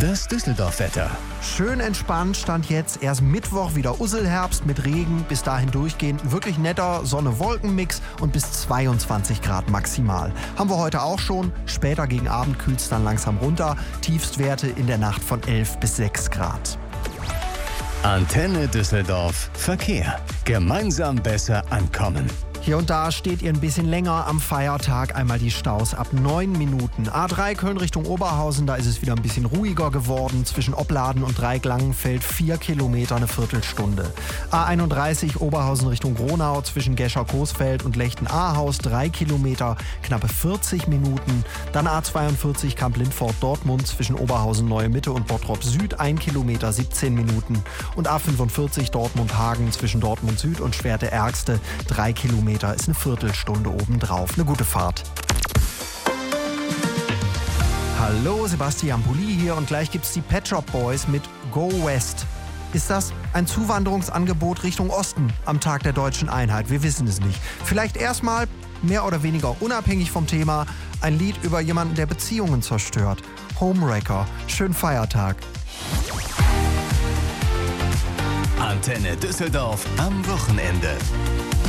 Das Düsseldorf-Wetter. Schön entspannt, stand jetzt erst Mittwoch wieder Usselherbst mit Regen, bis dahin durchgehend wirklich netter Sonne-Wolken-Mix und bis 22 Grad maximal. Haben wir heute auch schon, später gegen Abend kühlt es dann langsam runter, Tiefstwerte in der Nacht von 11 bis 6 Grad. Antenne Düsseldorf. Verkehr. Gemeinsam besser ankommen. Hier und da steht ihr ein bisschen länger am Feiertag. Einmal die Staus ab 9 Minuten. A3 Köln Richtung Oberhausen, da ist es wieder ein bisschen ruhiger geworden. Zwischen Opladen und Dreieck-Langenfeld 4 Kilometer, eine Viertelstunde. A31 Oberhausen Richtung Gronau, zwischen Gescher-Coesfeld und Lechten-Ahaus 3 Kilometer, knappe 40 Minuten. Dann A42 Kamp-Lindfort-Dortmund zwischen Oberhausen-Neue Mitte und Bottrop Süd 1 Kilometer, 17 Minuten. Und A45 Dortmund-Hagen zwischen Dortmund Süd und Schwerte-Ärgste 3 Kilometer. Ist eine Viertelstunde obendrauf. Eine gute Fahrt. Hallo, Sebastian Pulli hier und gleich gibt's die Pet Shop Boys mit Go West. Ist das ein Zuwanderungsangebot Richtung Osten am Tag der deutschen Einheit? Wir wissen es nicht. Vielleicht erstmal, mehr oder weniger unabhängig vom Thema, ein Lied über jemanden, der Beziehungen zerstört. Homewrecker. Schönen Feiertag. Antenne Düsseldorf am Wochenende.